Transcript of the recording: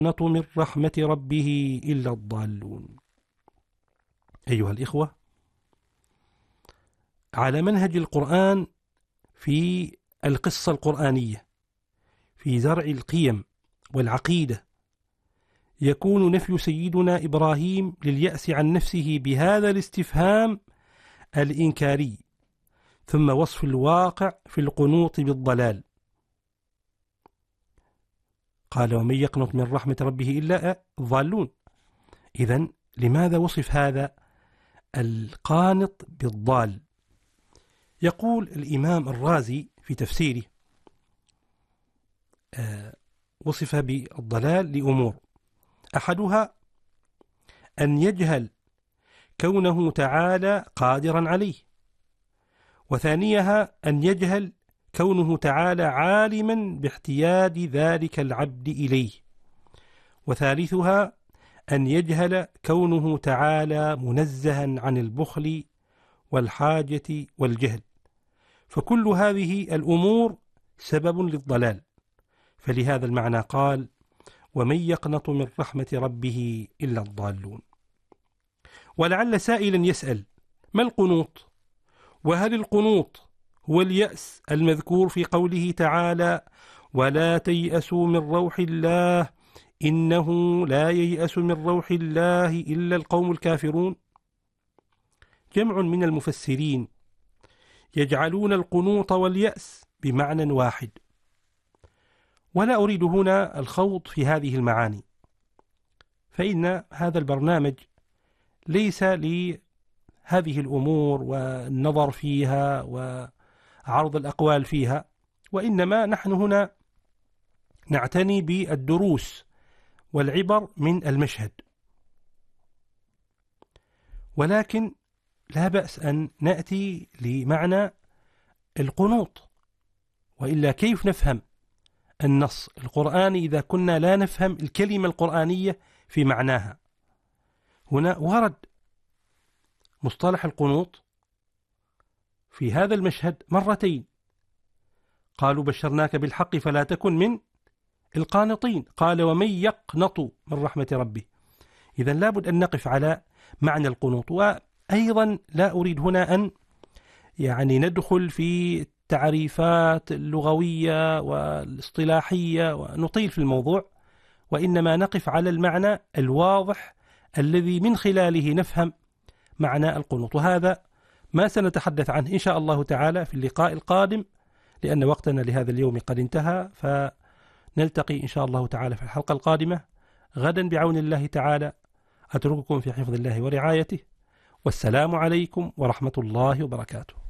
يقنط من رحمة ربه إلا الضالون. أيها الإخوة، على منهج القرآن في القصة القرآنية في زرع القيم والعقيدة يكون نفي سيدنا إبراهيم لليأس عن نفسه بهذا الاستفهام الإنكاري، ثم وصف الواقع في القنوط بالضلال. قال ومن يقنط من رحمة ربه إلا الضالون. إذن لماذا وصف هذا القانط بالضال؟ يقول الإمام الرازي في تفسيره وصف بالضلال لأمور: أحدها أن يجهل كونه تعالى قادرا عليه، وثانيها أن يجهل كونه تعالى عالما باحتياج ذلك العبد إليه، وثالثها أن يجهل كونه تعالى منزها عن البخل والحاجة والجهل، فكل هذه الأمور سبب للضلال. فلهذا المعنى قال ومن يقنط من رحمة ربه إلا الضالون. ولعل سائلا يسأل: ما القنوط؟ وهل القنوط هو اليأس المذكور في قوله تعالى ولا تيأسوا من روح الله إنه لا ييأس من روح الله إلا القوم الكافرون؟ جمع من المفسرين يجعلون القنوط واليأس بمعنى واحد، ولا أريد هنا الخوض في هذه المعاني، فإن هذا البرنامج ليس لهذه الأمور والنظر فيها وعرض الأقوال فيها، وإنما نحن هنا نعتني بالدروس والعبر من المشهد. ولكن لا بأس أن نأتي لمعنى القنوط، وإلا كيف نفهم النص القرآني إذا كنا لا نفهم الكلمة القرآنية في معناها؟ هنا ورد مصطلح القنوط في هذا المشهد مرتين، قالوا بشرناك بالحق فلا تكن من القانطين، قال ومن يقنط من رحمة ربه. إذن لابد أن نقف على معنى القنوط. وأيضا لا أريد هنا أن ندخل في التعريفات اللغوية والاصطلاحية ونطيل في الموضوع، وإنما نقف على المعنى الواضح الذي من خلاله نفهم معنى القنوط. وهذا ما سنتحدث عنه إن شاء الله تعالى في اللقاء القادم، لأن وقتنا لهذا اليوم قد انتهى، فنلتقي إن شاء الله تعالى في الحلقة القادمة غدا بعون الله تعالى. أترككم في حفظ الله ورعايته، والسلام عليكم ورحمة الله وبركاته.